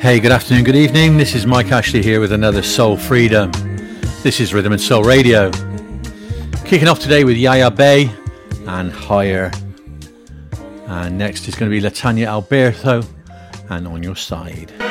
Hey, good afternoon, good evening. This is Mike Ashley here with another Soul Freedom. This is Rhythm and Soul Radio. Kicking off today with Yaya Bay and Higher. And next is going to be Latanya Alberto and On Your Side.